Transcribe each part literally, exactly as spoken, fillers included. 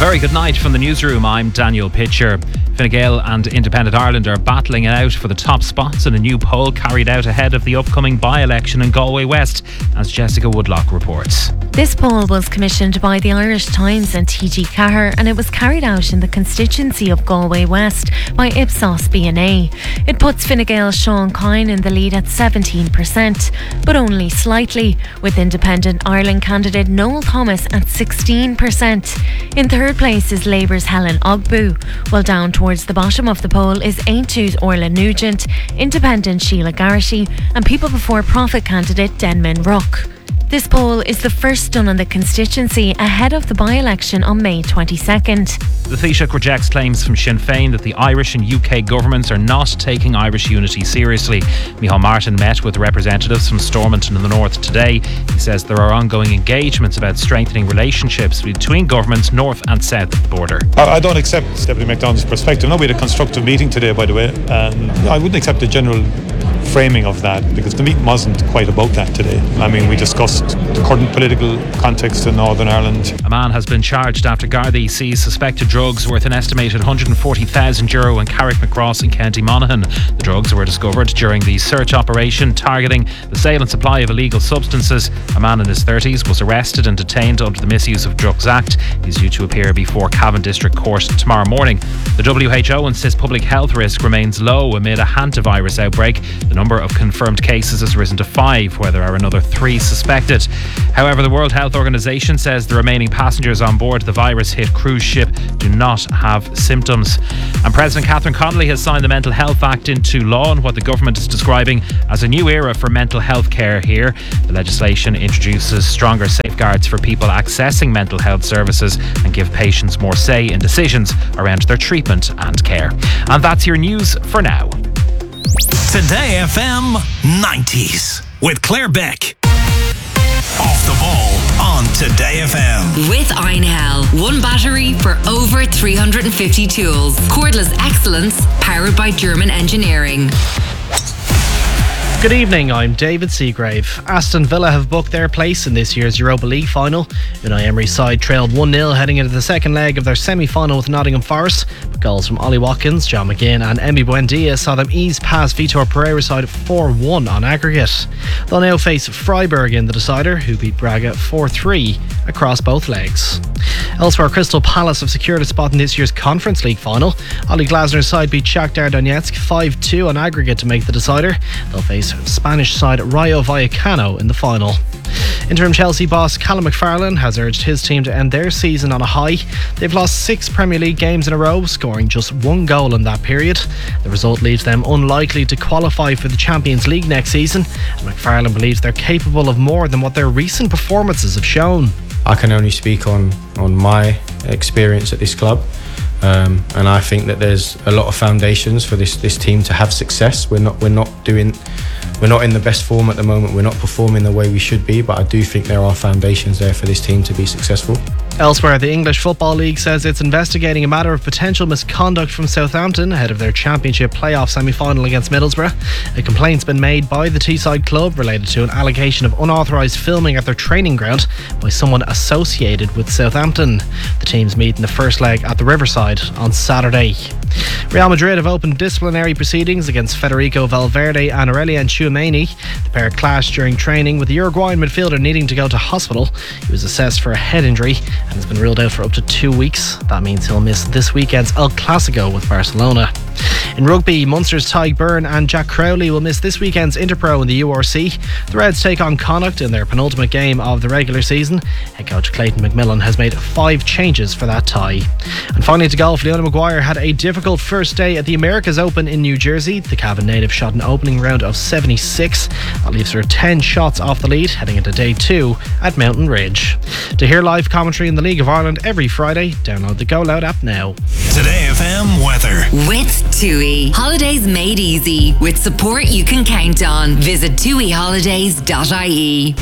Very good night from the newsroom. I'm Daniel Pitcher. Fine Gael and Independent Ireland are battling it out for the top spots in a new poll carried out ahead of the upcoming by-election in Galway West, as Jessica Woodlock reports. This poll was commissioned by the Irish Times and T G Cahir, and it was carried out in the constituency of Galway West by Ipsos B N A. It puts Fine Gael's Sean Kine in the lead at seventeen percent, but only slightly, with Independent Ireland candidate Noel Thomas at sixteen percent. In third place is Labour's Helen Ogbu, while down towards the bottom of the poll is Aintu's Orla Nugent, Independent Sheila Garrity and People Before Profit candidate Denman Ruck. This poll is the first done on the constituency ahead of the by-election on May twenty-second. The Taoiseach rejects claims from Sinn Féin that the Irish and U K governments are not taking Irish unity seriously. Micheál Martin met with representatives from Stormont in the north today. He says there are ongoing engagements about strengthening relationships between governments north and south of the border. I don't accept Deputy McDonald's perspective. No, we had a constructive meeting today, by the way, and I wouldn't accept the general framing of that, because the meeting wasn't quite about that today. I mean, we discussed the current political context in Northern Ireland. A man has been charged after Gardaí seized suspected drugs worth an estimated one hundred forty thousand euro in Carrickmacross in County Monaghan. The drugs were discovered during the search operation targeting the sale and supply of illegal substances. A man in his thirties was arrested and detained under the Misuse of Drugs Act. He's due to appear before Cavan District Court tomorrow morning. The W H O insists public health risk remains low amid a hantavirus outbreak. The number of confirmed cases has risen to five, where there are another three suspected. However, the World Health Organization says the remaining passengers on board the virus-hit cruise ship do not have symptoms. And President Catherine Connolly has signed the Mental Health Act into law in what the government is describing as a new era for mental health care here. The legislation introduces stronger safeguards for people accessing mental health services and give patients more say in decisions around their treatment and care. And that's your news for now. Today F M nineties with Claire Beck. Off the ball on Today F M. With Einhell, one battery for over three hundred fifty tools. Cordless excellence powered by German engineering. Good evening, I'm David Seagrave. Aston Villa have booked their place in this year's Europa League final. Unai Emery's side trailed one nil heading into the second leg of their semi-final with Nottingham Forest. But goals from Ollie Watkins, John McGinn and Emi Buendia saw them ease past Vitor Pereira's side four one on aggregate. They'll now face Freiburg in the decider, who beat Braga four three across both legs. Elsewhere, Crystal Palace have secured a spot in this year's Conference League final. Oli Glasner's side beat Shakhtar Donetsk five two on aggregate to make the decider. They'll face Spanish side Rayo Vallecano in the final. Interim Chelsea boss Callum McFarlane has urged his team to end their season on a high. They've lost six Premier League games in a row, scoring just one goal in that period. The result leaves them unlikely to qualify for the Champions League next season, and McFarlane believes they're capable of more than what their recent performances have shown. I can only speak on, on my experience at this club. Um, and I think that there's a lot of foundations for this this team to have success. We're not we're not doing we're not in the best form at the moment. We're not performing the way we should be, but I do think there are foundations there for this team to be successful. Elsewhere, the English Football League says it's investigating a matter of potential misconduct from Southampton ahead of their Championship playoff semi-final against Middlesbrough. A complaint's been made by the Teesside club related to an allegation of unauthorised filming at their training ground by someone associated with Southampton. The teams meet in the first leg at the Riverside on Saturday. Real Madrid have opened disciplinary proceedings against Federico Valverde and Aurelien Tchouameni. The pair clashed during training, with the Uruguayan midfielder needing to go to hospital. He was assessed for a head injury and has been ruled out for up to two weeks. That means he'll miss this weekend's El Clasico with Barcelona. In rugby, Munster's Tadhg Beirne and Jack Crowley will miss this weekend's Interpro in the U R C. The Reds take on Connacht in their penultimate game of the regular season. Head coach Clayton McMillan has made five changes for that tie. And finally to golf, Leona Maguire had a difficult first day at the Americas Open in New Jersey. The Cavan native shot an opening round of seventy-six. That leaves her ten shots off the lead heading into day two at Mountain Ridge. To hear live commentary in the League of Ireland every Friday, download the Go Loud app now. Today F M weather. With TUI. Holidays made easy with support you can count on. Visit tui holidays dot I E.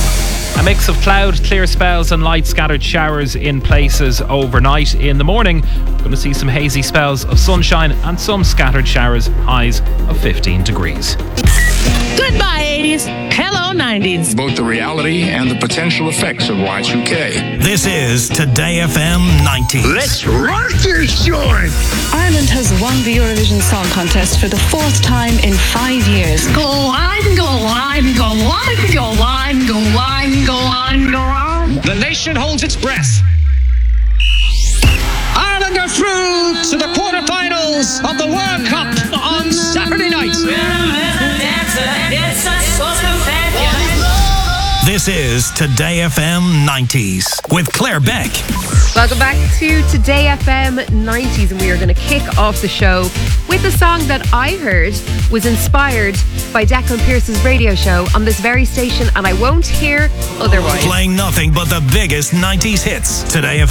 A mix of cloud, clear spells and light scattered showers in places overnight. In the morning, we're going to see some hazy spells of sunshine and some scattered showers, highs of fifteen degrees. Goodbye, eighties. Hello, nineties. Both the reality and the potential effects of Y two K. This is Today F M nineties. Let's rock this joint! Ireland has won the Eurovision Song Contest for the fourth time in five years. Go on, go on, go on, go on, go on, go on, go on. The nation holds its breath. Ireland are through to the quarterfinals of the World Cup on Saturday night. This is Today F M nineties with Claire Beck. Welcome back to Today F M nineties, and we are going to kick off the show with a song that I heard was inspired by Declan Pierce's radio show on this very station, and I won't hear otherwise. Playing nothing but the biggest nineties hits. Today F M